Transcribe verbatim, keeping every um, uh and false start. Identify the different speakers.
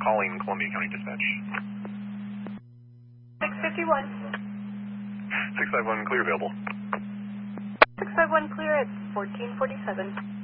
Speaker 1: calling Columbia County Dispatch.
Speaker 2: six fifty-one.
Speaker 1: six five one, clear available.
Speaker 2: six five one, clear at fourteen forty-seven.